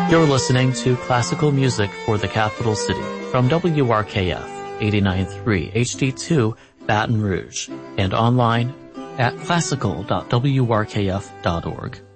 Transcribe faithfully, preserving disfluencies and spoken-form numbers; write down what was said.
You're listening to classical music for the capital city from W R K F eighty-nine point three H D two Baton Rouge and online at classical dot w r k f dot org.